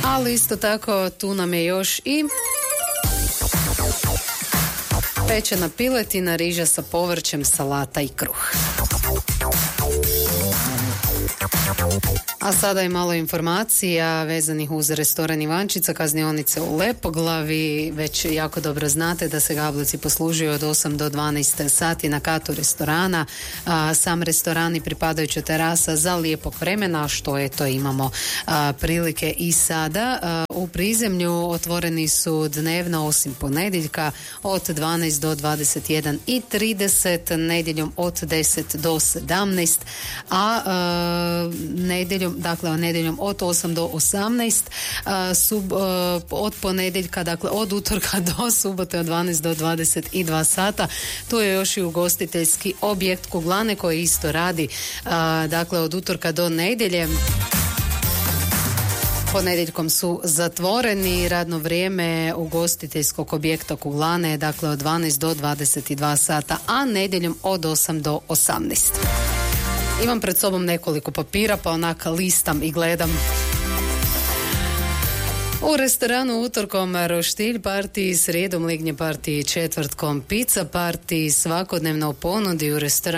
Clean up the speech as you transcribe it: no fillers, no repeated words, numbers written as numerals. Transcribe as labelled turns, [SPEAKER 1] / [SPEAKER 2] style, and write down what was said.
[SPEAKER 1] Ali isto tako tu nam je još i pečena piletina, riža sa povrćem, salata i kruh. A sada je malo informacija vezanih uz restoran Ivančica, kaznionice u Lepoglavi. Već jako dobro znate da se Gablovci poslužuju od 8 do 12 sati na katu restorana. Sam restoran i pripadajuća terasa za lijepog vremena, što eto imamo prilike i sada. U prizemlju otvoreni su dnevno osim ponedjeljka od 12 do 21:30, nedjeljom od 10 do 17, a nedjeljom od 8 do 18, od ponedjeljka, dakle od utorka do subote od 12 do 22 sata. Tu je još i ugostiteljski objekt Kuglane koji isto radi, dakle od utorka do nedjelje. Ponedjeljkom su zatvoreni. Radno vrijeme ugostiteljskog objekta Kuglane je dakle od 12 do 22 sata, a nedjeljom od 8 do 18. Imam pred sobom nekoliko papira, pa onaka listam i gledam. U restoranu utorkom roštilj partiji, srijedom lignje partiji, četvrtkom pizza partiji, svakodnevno u ponudi u restoranu